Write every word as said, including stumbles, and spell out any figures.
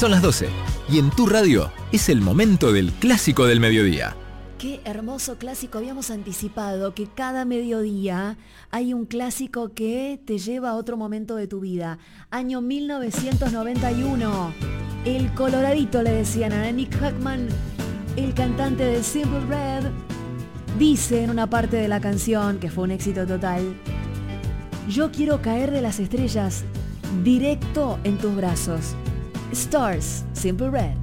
Son las doce y en tu radio es el momento del clásico del mediodía. Qué hermoso clásico. Habíamos anticipado que cada mediodía hay un clásico que te lleva a otro momento de tu vida. Año mil novecientos noventa y uno. El Coloradito, le decían a Nick Hackman, el cantante de Simple Red, dice en una parte de la canción, que fue un éxito total: yo quiero caer de las estrellas directo en tus brazos. Stars, Simple Red.